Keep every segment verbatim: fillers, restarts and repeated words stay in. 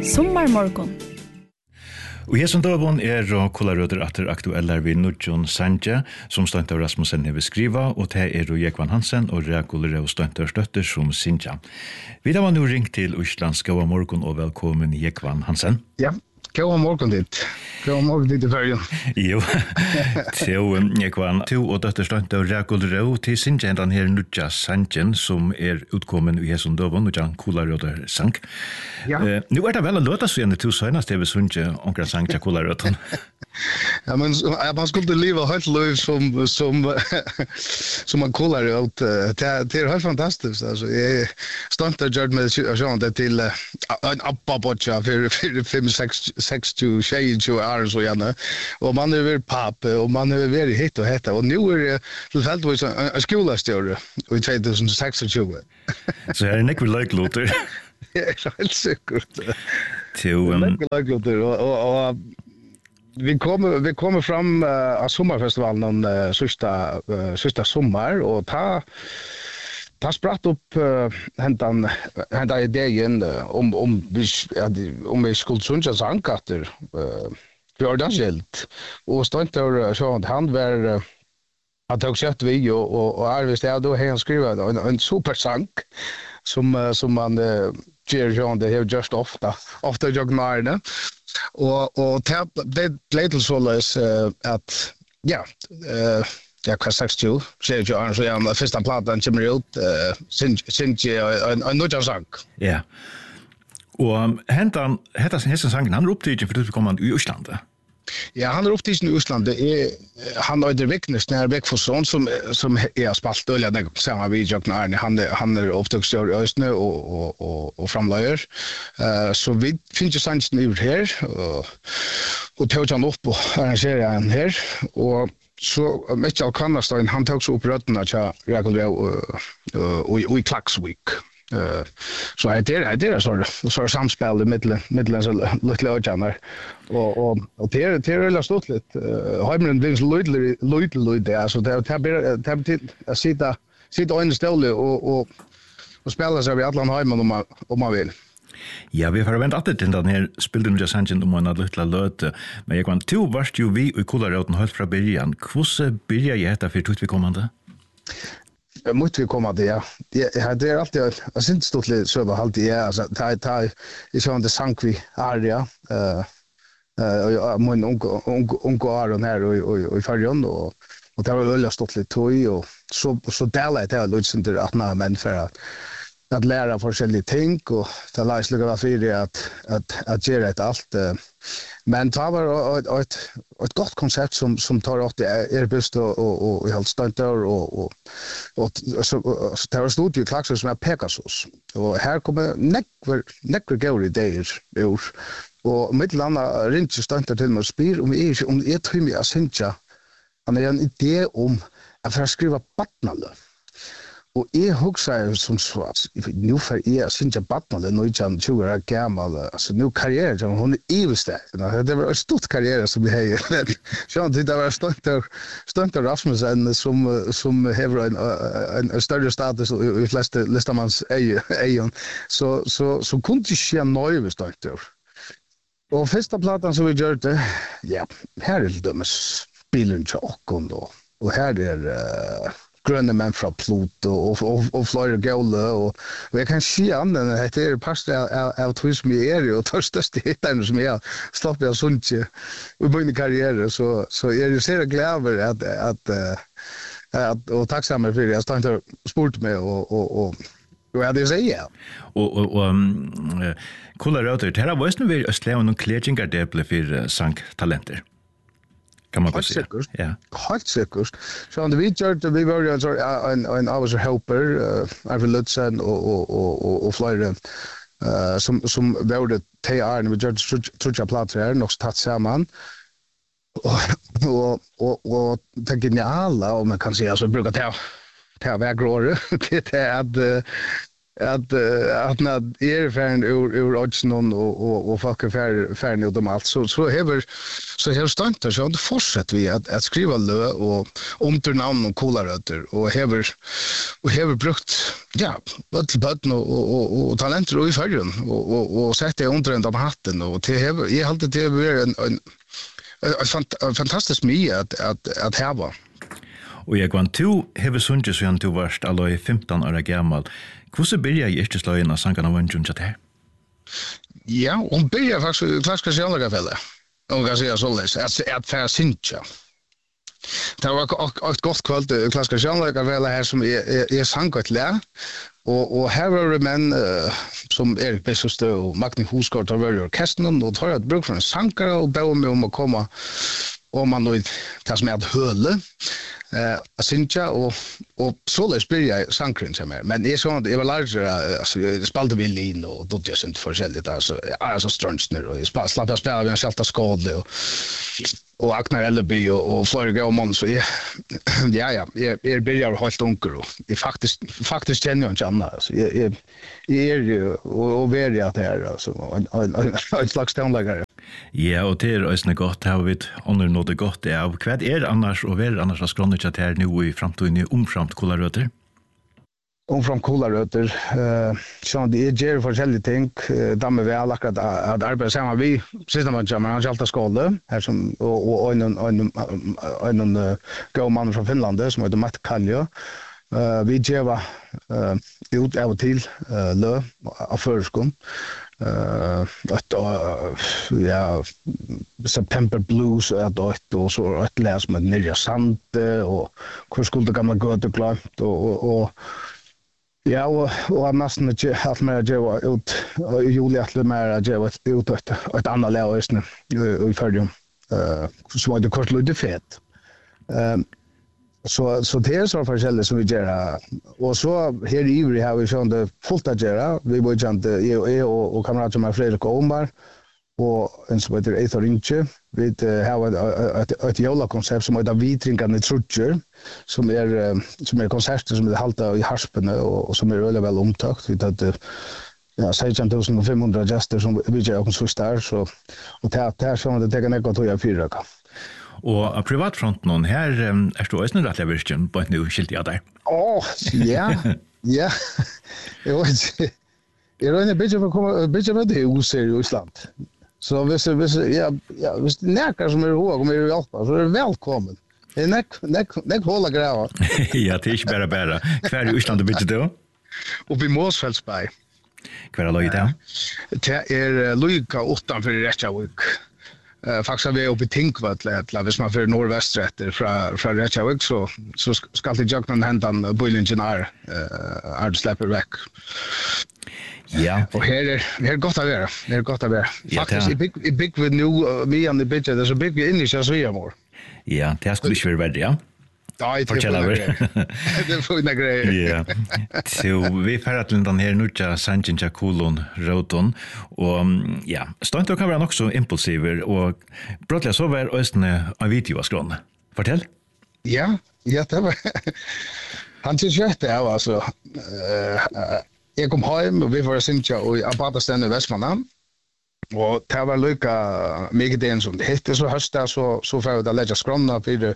Sommarmorgon. Og her som døvån er og kollarøder atter aktueller ved Nordjon Sanja, som Stønter Rasmussen har skriva, og det er Jekvan Hansen og Rekul Rau Stønter Støtter som Sinja. Vi har nå ringt til Østlands Gåa morgon og velkommen Jekvan Hansen. Ja, gåa morgon dit. Gåa morgon dit i färgen. Jo, til Jekvan, to og Døtter Stønter Rekul Rau til Sinja den her Nudja Sanjen, som er utkommen i Hesson døvån, og Jan kollarøder sang. Ja. Uh, nu er det vel å låta så igjen to søgnast det vi sunge omkring sang til kollarøden. Ja, men man skulle leva helt liv som som som man kollar ut. Det det är helt fantastiskt alltså. Jag startade gjort med sånt det till en appa botcha för för fem sex sex to shade to hours och gärna. Och man är väl papp och man är väldigt hit och hetta och nu är det helt var en skolastöre i tjugohundrasextio. Så är det inte väl like låter. Ja, helt säkert. Till um, och och vi kommer vi kommer fram uh, av sommarfestivalen uh, sista uh, sista sommar och ta ta spratt upp uh, hentan hentan idén uh, om om vi om vi skulle sjunga sångkatter uh, för det helt och Stønter så att han var uh, att tog sett vi och och, och Arvist jag då han skrivit en, en supersång som uh, som man uh, ger Jean det har just ofta ofta jag när och och det blev till så läs att ja eh jag kan säga ju säger ju så jag första plattan kommer ut sen sen en en ny sång. Ja. Och hentan heter sen heter sången han ropte ju för att komma i Island. Ja, han är upptiden i Island. Det är han har det Viknes när väck för sån som som är spalt öliga där samma vid jag när han han är upptagstör ösnö och och och och framlöjer. Eh så vi finns ju sanningen ut här och och tog han upp och arrangerade han här och så Michael Kannerstein han tog så upp rötterna till Rekul och och i Klaxvik. Uh, så är det det är så så samspel i mitten mitten så lite öjande och och och det det är stort lite hemmen blir så lite lite lite där så det det det till att sitta sitta in ställe och och och spela så vi alla hemmen om man om man vill. Ja, vi har väntat att den här spelade med Sanjen om en lilla löte, men jag kan två vart ju vi i kollaröten helt från början. Hur börjar jag detta för att vi kommande? Måste vi komma det ja. Det det är alltid jag syns stort lite så var alltid ja alltså ta ta i sån det sank vi area eh eh mon onko onko Aron här och och i färjan och och det var väl stort lite toy och så så där det har lusten till att när men för att att lära forskjellige ting och det lärs lugga för det att att att göra det allt men det var ett ett gott koncept som som tar åt är bäst och och och helt Stønter och och och så det var studio Klaxor som är Pegasus och här kommer neckver neckver går i days och mittlanda rent Stønter till mig spyr om är om är tror mig att synja han är en idé om att för skriva partnerlöv. Och jag huxar som så att nu för er syns jag battna nu jag tjugo år gammal alltså nu karriär som hon är evigste. Det var en stor karriär som vi har. Så det var Stønter Stønter Rasmussen som som har en en, en större status i flesta listamans ejon. Så så så kunde ske nöje med Stønter. Och första plattan som vi gjorde ja, här är det med bilen chock och och här är uh, gröna män från Pluto och och och Florida Gole och vi kan se annan det är pastor av turism i area och törstaste hittar som jag stoppar jag sånt ju i min karriär så så är det så glad över att att att och tacksam för det jag står inte sport med och och och och jag det säger och och och kollaröter det här var ju nu östliga och klejingar det blev för sank talenter. Kan man säga. Ja. Helt säkert. Så on the weekend vi var ju så en en I was a helper Arvid Lutzen och och och och Florida eh som som var det T R och vi gjorde trutcha platser här nog tatt samman. Och och och det geniala om man kan säga så brukar ta ta vägrår det är att att att när är färden ur ur oddsnon och och och folk är färd färden ut om allt så så häver så här stuntar så det fortsätter vi att att skriva lö och under namn och kolarötter och häver och häver brukt ja både button och och och talenter i färgen och och och sätta under den av hatten och till häver jag har alltid det är en en en fantastisk mycket att att att häva. Og jeg kvann to hever sunnet så han to varst allo i femton år gammal. Hvordan byrja i yrkesløyen av sangarna vunnsjun til det? Ja, hon byrja faktisk i klassiska sjönlagarfälle. Hon kan säga således, att att färra syntja. Det var ett gott kväll i klassiska sjönlagarfälle här som är, är sangat lä. Och, och här var det män uh, som Erik Bessostö och Magni Husgaard har varit i orkestern och tar ett bruk från en sankare och bär mig om att komma om man nu tar som är ett höle. Eh, Cynthia och och så läs blir jag sankren som är men det är så att det var largare alltså jag spelade violin och då det är inte förskälligt alltså alltså strunchner och jag slapp jag spela med en skälta skål och och Agnar Elleby och och förra gången så ja ja ja jag är börjar helt onkel och det faktiskt faktiskt känner jag inte annat alltså jag är är ju och och väljer att det är alltså ett slags tonläggare. Ja, og det er også godt, har vi under nåde godt av. Hva er annars, og hva er annars av skrånet til her nå i fremtiden i omframt kolarøter? Omframt kolarøter, uh, så det er gjør forskjellige ting. Uh, da med vi har akkurat at arbeide sammen vi, siste man kommer, han kjalta skåle, her som, og, og en, en, en, en uh, god mann fra Finland, som heter Matt Kalja. Uh, vi gjør uh, ut av og til uh, lø av føreskånd. Uh, att uh, ja September Blues att och så att läs med Nirja Sante och hur skulle det gamla gå till klart och och, och ja och och nästan inte haft med jag var ut i juli att med jag var ut ett ett annat läsne i förrum eh så var det kort lite fett. Ehm Så så det är så forskjellig som vi gör och så här i Ivry har vi sjön det fullt att göra vi var ju inte jag och och kamrater som är Fredrik Omar och en som heter Eithor Inche vi har ett ett jolla-koncept som heter Vitringande Trutcher som är som är konserter som är halta i Harspene och, och som är väldigt väl omtakt vi hade ja sexton thousand five hundred gäster som vi gör också där så och det här som det tar något att göra fyra. Og av privatfronten her er du også rettelig virkelig på et nu skilt jeg der. Åh, ja, ja. Jeg vet ikke. Jeg regner bedre for å komme, bedre med det huset i Island. Så hvis, hvis, ja, ja, hvis det nækker som er hva, kommer jeg hjelpe, så er det velkommen. Det er nekk, nekk, nekk håla grava. Ja, det er ikke bare bare. Hva er i Island du bytter det? Oppe i Måsfeldsberg. Hva er løyet det? Det er Lyka utanfor Reykjavik. Uh, faktiskt vi är uppe i Tinkvatt eller hvis man för nordvästrätter från från Reykjavik så så ska det jag kan hända en boilingen är eh är släpper väck. Ja. Och här är det är gott att vara. Det är gott att vara. Faktiskt i big i big with new me on the bitch there's a big in i Sverige more. Ja, det skulle ju vara värdigt, ja. Ja, det är för en grej. Ja. Så vi färrar till den här nutja Sanjinja Kolon Roton och ja, stönt kan vara också impulsiver och brotliga så var östne en video skron. Fortell. Ja, ja det var han tyckte jag det var alltså eh jag kom hem och vi var Sanjinja och Abadastan i Västmanland. Och det var lika mycket det som det hette så hösta så så får det lägga skrona för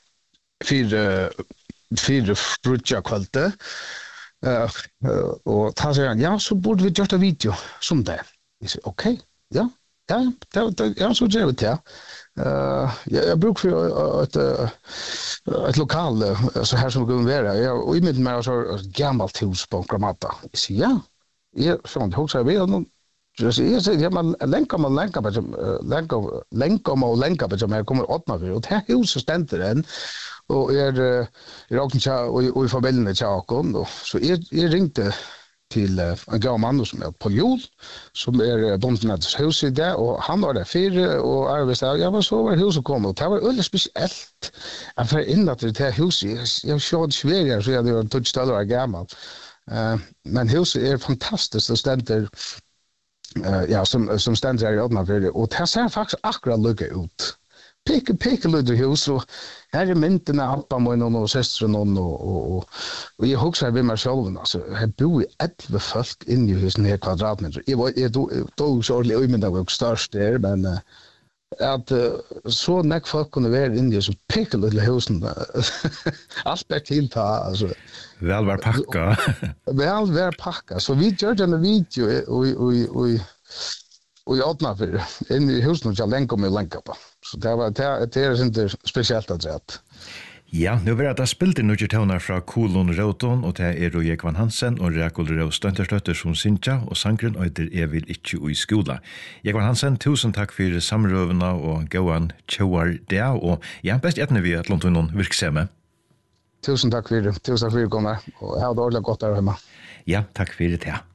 fyra fyra frutja kvalte eh och ta sig ja så borde vi göra en video som det. Jag sa okej. Ja. Ja, det ja så gör det ja. Eh jag brukar för ett ett lokal så här som går vara. Jag och i mitt med så gammalt hus på Gramata. Jag sa ja. Jag sånt hus har vi nog just jag säger man länka man länka på länka länka och länka på som jag kommer öppna för och det här huset ständer den och är är också och i förbindelse till Akon då så är är ringte till en gammal man som är på jul som är Bontenets hus i det och han var där för och arbetade jag var så var huset kom och det var väldigt speciellt att för in att det här huset jag såg Sverige så jag hade touch ställer gammal eh men huset är fantastiskt och ständer Uh, ja, som, som ständer här i öppna för det. Och det ser faktiskt akkurat lika ut. peke peke lite hus och här är mynten av pappa min och systern och och och och jag huxar vi mig själv alltså här bor elva folk in i husen här kvadratmeter. Jag var jag då så ordentligt men det var störst där men att så näck folk kunde vara in i så peke lite husen. Allt bättre till ta alltså väl var packa. Väl var packa. Så vi gjorde en video och och och och jag öppnade för in i huset och jag länkar mig länka på. Så det var det, det är inte speciellt att säga. Ja, nu vill jag att spilte nu tonar fra Kolon Roton og det er jo Jekvan Hansen og Rekul Rød Stønterstøtter som Sintja og sangren og etter Jeg vil ikke i skola. Jekvan Hansen, tusen takk for samrøvene og gåan tjoar det og ja, best etne vi at lånt noen virksomme. Tusen takk for det. Tusen takk for det kommer og jeg har det ordentlig godt der hjemme. Ja, takk for det. Ja.